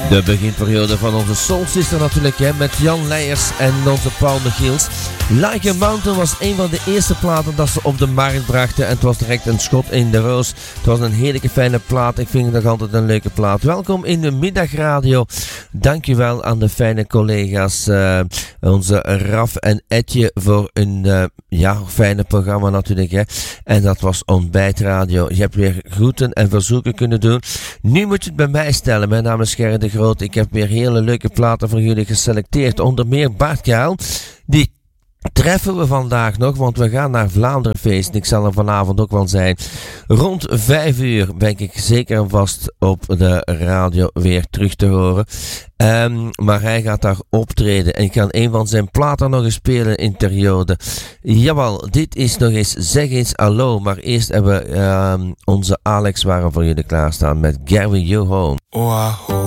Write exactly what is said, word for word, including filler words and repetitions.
De beginperiode van onze Soul Sister natuurlijk, hè, met Jan Leijers en onze Paul Michiels. Like a Mountain was een van de eerste platen dat ze op de markt brachten. En het was direct een schot in de roos. Het was een heerlijke fijne plaat. Ik vind het nog altijd een leuke plaat. Welkom in de middagradio. Dankjewel aan de fijne collega's. Uh, onze Raf en Etje voor een uh, ja, fijne programma natuurlijk. Hè. En dat was Ontbijtradio. Je hebt weer groeten en verzoeken kunnen doen. Nu moet je het bij mij stellen. Mijn naam is Gerrit de Groot. Ik heb weer hele leuke platen voor jullie geselecteerd. Onder meer Bart Kaal. Die treffen we vandaag nog, want we gaan naar Vlaanderenfeest. Ik zal er vanavond ook wel zijn. Rond vijf uur ben ik zeker en vast op de radio weer terug te horen. Um, maar hij gaat daar optreden en ik ga een van zijn platen nog eens spelen in periode. Jawel, dit is nog eens Zeg eens hallo. Maar eerst hebben we um, onze Alex waren voor jullie klaarstaan met Carry You Home. Oh, I hope